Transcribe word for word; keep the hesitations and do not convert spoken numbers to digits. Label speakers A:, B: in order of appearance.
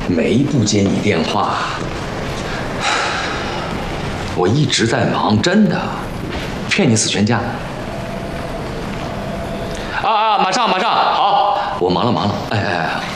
A: 没不接你电话，我一直在忙，真的，骗你死全家。啊啊，马上马上，好，我忙了忙了，哎哎哎。